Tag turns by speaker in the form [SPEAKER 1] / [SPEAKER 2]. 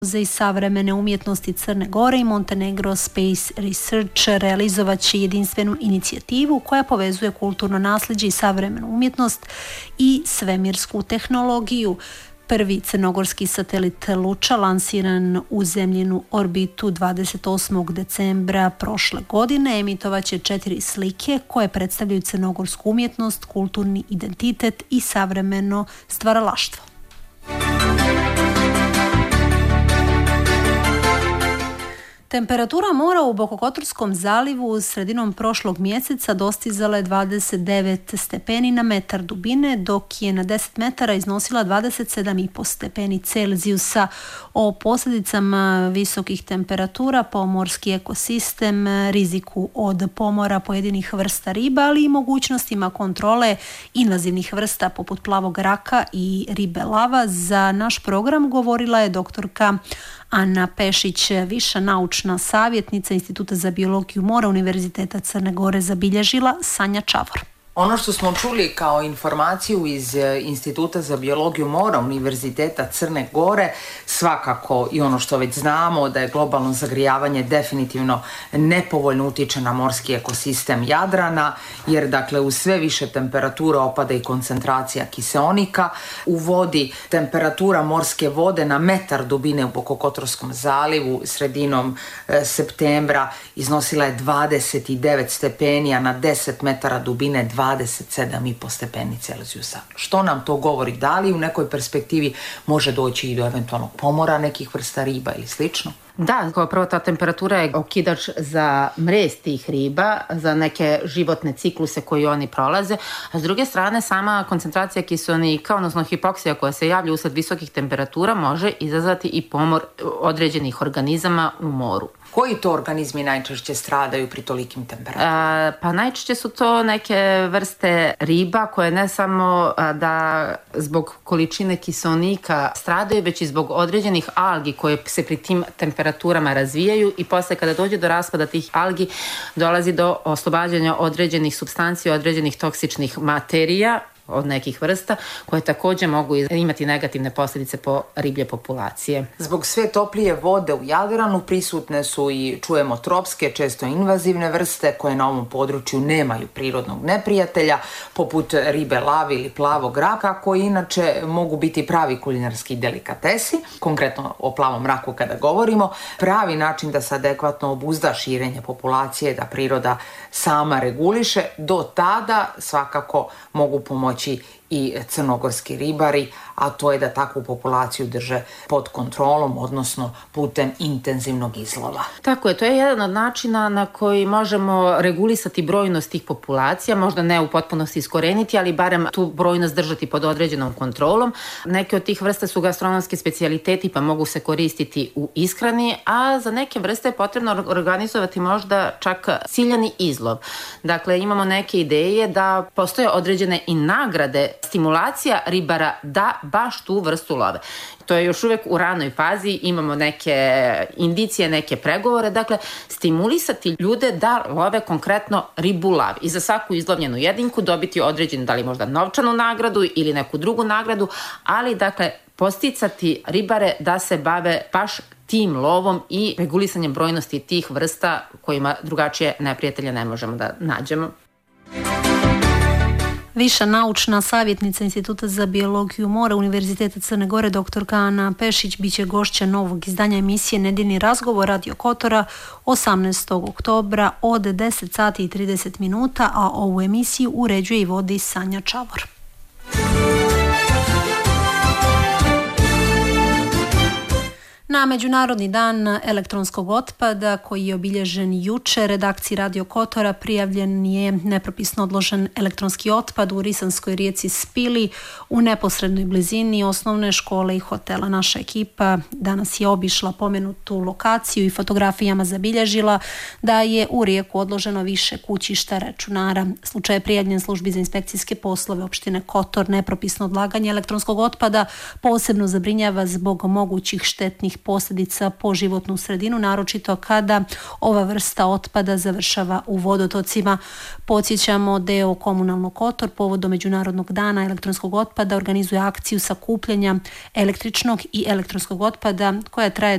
[SPEAKER 1] Muzej savremene umjetnosti Crne Gore i Montenegro Space Research realizovat će jedinstvenu inicijativu koja povezuje kulturno nasljeđe i savremenu umjetnost i svemirsku tehnologiju. Prvi crnogorski satelit Luča lansiran u zemljinu orbitu 28. decembra prošle godine emitovat će 4 slike koje predstavljaju crnogorsku umjetnost, kulturni identitet i savremeno stvaralaštvo. Temperatura mora u Bokokotorskom zalivu sredinom prošlog mjeseca dostizala je 29 stepeni na metar dubine, dok je na 10 metara iznosila 27,5 stepeni Celzijusa. O posljedicama visokih temperatura po morski ekosistem, riziku od pomora pojedinih vrsta riba, ali i mogućnostima kontrole invazivnih vrsta poput plavog raka i ribe lava za naš program govorila je doktorka Ana Pešić, viša naučna savjetnica Instituta za biologiju mora Univerziteta Crne Gore, zabilježila Sanja Čavor.
[SPEAKER 2] Ono što smo čuli kao informaciju iz Instituta za biologiju mora Univerziteta Crne Gore, svakako i ono što već znamo da je globalno zagrijavanje definitivno nepovoljno utiče na morski ekosistem Jadrana, jer dakle uz sve više temperatura opada i koncentracija kiseonika. U vodi temperatura morske vode na metar dubine u Bokokotorskom zalivu sredinom septembra iznosila je 29 stepeni, a na 10 metara dubine 27,5 stepeni Celzijusa. Što nam to govori? Da li u nekoj perspektivi može doći i do eventualnog pomora nekih vrsta riba ili slično?
[SPEAKER 3] Da, kao prvo ta temperatura je okidač za mrez tih riba, za neke životne cikluse koji oni prolaze, a s druge strane sama koncentracija kiseonika, odnosno hipoksija koja se javlja usled visokih temperatura može izazvati i pomor određenih organizama u moru.
[SPEAKER 2] Koji to organizmi najčešće stradaju pri tolikim temperaturama?
[SPEAKER 3] Pa najčešće su to neke vrste riba koje ne samo da zbog količine kiseonika stradaju, već i zbog određenih algi koje se pri tim temperaturama razvijaju i posle kada dođe do raspada tih algi dolazi do oslobađanja određenih supstanci, određenih toksičnih materija od nekih vrsta koje također mogu imati negativne posljedice po riblje populacije.
[SPEAKER 2] Zbog sve toplije vode u Jadranu prisutne su i čujemo tropske, često invazivne vrste koje na ovom području nemaju prirodnog neprijatelja, poput ribe lave ili plavog raka, koji inače mogu biti pravi kulinarski delikatesi, konkretno o plavom raku kada govorimo. Pravi način da se adekvatno obuzda širenje populacije, da priroda sama reguliše, do tada svakako mogu pomoći i crnogorski ribari, a to je da takvu populaciju drže pod kontrolom, odnosno putem intenzivnog izlova.
[SPEAKER 3] Tako je, to je jedan od načina na koji možemo regulisati brojnost tih populacija, možda ne u potpunosti iskoreniti, ali barem tu brojnost držati pod određenom kontrolom. Neke od tih vrsta su gastronomski specijaliteti pa mogu se koristiti u ishrani, a za neke vrste je potrebno organizovati možda čak ciljani izlov. Dakle, imamo neke ideje da postoje određene i nagrade, stimulacija ribara da baš tu vrstu love. To je još uvijek u ranoj fazi, imamo neke indicije, neke pregovore, dakle stimulisati ljude da love konkretno ribu lav i za svaku izlovljenu jedinku dobiti određenu, da li možda novčanu nagradu ili neku drugu nagradu, ali dakle posticati ribare da se bave baš tim lovom i regulisanjem brojnosti tih vrsta kojima drugačije neprijatelje ne možemo da nađemo.
[SPEAKER 1] Viša naučna savjetnica Instituta za biologiju mora Univerziteta Crne Gore, doktorka Ana Pešić, bit će gošća novog izdanja emisije Nedjeljni razgovor Radio Kotora 18. oktobra od 10 sati i 30 minuta, a ovu emisiju uređuje i vodi Sanja Čavor. Na Međunarodni dan elektronskog otpada koji je obilježen juče, redakciji Radio Kotora prijavljen je nepropisno odložen elektronski otpad u Risanskoj rijeci Spili u neposrednoj blizini osnovne škole i hotela. Naša ekipa danas je obišla pomenutu lokaciju i fotografijama zabilježila da je u rijeku odloženo više kućišta računara. Slučaj je prijavljen službi za inspekcijske poslove opštine Kotor. Nepropisno odlaganje elektronskog otpada posebno zabrinjava zbog mogućih štetnih posljedica po životnu sredinu, naročito kada ova vrsta otpada završava u vodotocima. Podsjećamo da je Komunalno Kotor povodom Međunarodnog dana elektronskog otpada organizuje akciju sakupljanja električnog i elektronskog otpada koja traje